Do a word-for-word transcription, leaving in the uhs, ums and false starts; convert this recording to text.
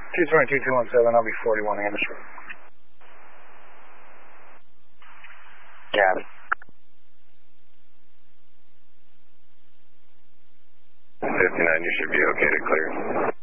two twenty-two, two one seven, I'll be forty-one Anderson. Got it. fifty-nine, you should be okay to clear.